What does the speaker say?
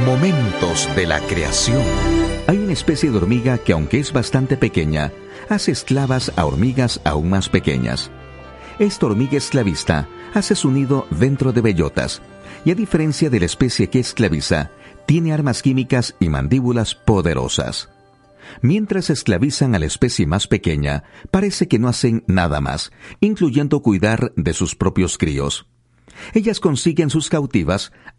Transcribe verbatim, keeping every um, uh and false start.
Momentos de la creación. Hay una especie de hormiga que, aunque es bastante pequeña, hace esclavas a hormigas aún más pequeñas. Esta hormiga esclavista hace su nido dentro de bellotas, y a diferencia de la especie que esclaviza, tiene armas químicas y mandíbulas poderosas. Mientras esclavizan a la especie más pequeña, parece que no hacen nada más, incluyendo cuidar de sus propios críos. Ellas consiguen sus cautivas